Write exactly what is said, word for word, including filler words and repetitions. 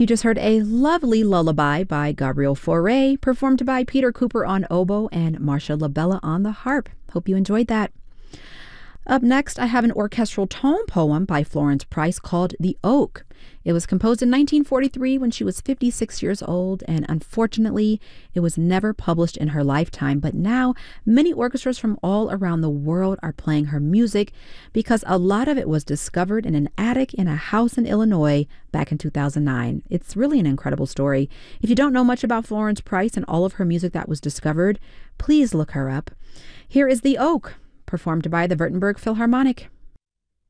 You just heard a lovely lullaby by Gabriel Fauré, performed by Peter Cooper on oboe and Marcia Labella on the harp. Hope you enjoyed that. Up next, I have an orchestral tone poem by Florence Price called The Oak. It was composed in nineteen forty-three when she was fifty-six years old, and unfortunately, it was never published in her lifetime. But now, many orchestras from all around the world are playing her music because a lot of it was discovered in an attic in a house in Illinois back in two thousand nine. It's really an incredible story. If you don't know much about Florence Price and all of her music that was discovered, please look her up. Here is The Oak, performed by the Württemberg Philharmonic.